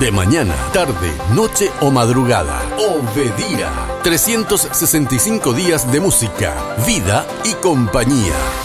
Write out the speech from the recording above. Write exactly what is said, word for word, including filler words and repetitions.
De mañana, tarde, noche o madrugada. Obedía. trescientos sesenta y cinco días de música, vida y compañía.